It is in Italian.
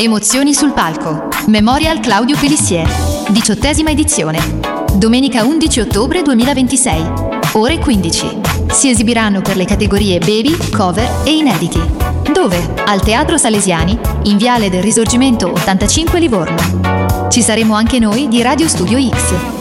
Emozioni sul palco. Memorial Claudio Pélissier. 18ª edizione. Domenica 11 ottobre 2026. Ore 15. Si esibiranno per le categorie Baby, Cover e Inediti. Dove? Al Teatro Salesiani, in Viale del Risorgimento 85 Livorno. Ci saremo anche noi di Radio Studio X.